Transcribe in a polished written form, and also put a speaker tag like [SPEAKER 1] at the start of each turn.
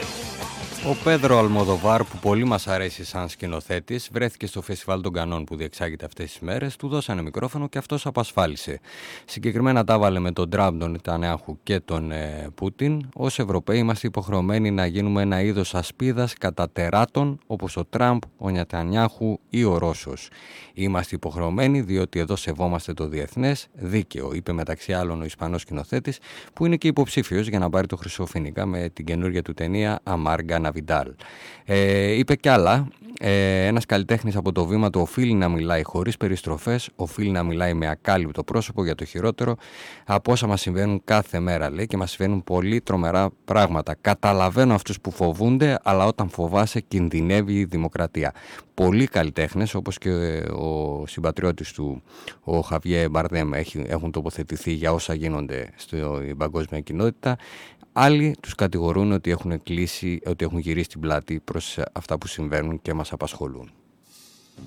[SPEAKER 1] Ο Πέδρο Αλμοδοβάρ, που πολύ μας αρέσει σαν σκηνοθέτης, βρέθηκε στο Φεστιβάλ των Κανών που διεξάγεται αυτές τις μέρες, του δώσανε μικρόφωνο και αυτός απασφάλισε. Συγκεκριμένα τα βάλε με τον Τραμπ, τον Νετανιάχου και τον Πούτιν. Ως Ευρωπαίοι είμαστε υποχρεωμένοι να γίνουμε ένα είδος ασπίδας κατά τεράτων όπως ο Τραμπ, ο Νετανιάχου ή ο Ρώσος. Είμαστε υποχρεωμένοι διότι εδώ σεβόμαστε το διεθνές δίκαιο, είπε μεταξύ άλλων ο Ισπανός σκηνοθέτης, που είναι και υποψήφιος για να πάρει το Χρυσό Φοινικά με την καινούργια του ταινία Αμάργα Ναβιντάλ. Είπε κι άλλα. Ένας καλλιτέχνης από το βήμα του οφείλει να μιλάει χωρίς περιστροφές, οφείλει να μιλάει με ακάλυπτο πρόσωπο για το χειρότερο από όσα μας συμβαίνουν κάθε μέρα, λέει, και μας συμβαίνουν πολύ τρομερά πράγματα. Καταλαβαίνω αυτούς που φοβούνται, αλλά όταν φοβάσαι κινδυνεύει η δημοκρατία. Πολλοί καλλιτέχνες, όπως και ο συμπατριώτης του, ο Χαβιέ Μπαρδέμ, έχουν τοποθετηθεί για όσα γίνονται στην παγκόσμια κοινότητα. Άλλοι τους κατηγορούν ότι έχουν γυρίσει την πλάτη προς αυτά που συμβαίνουν και μας απασχολούν.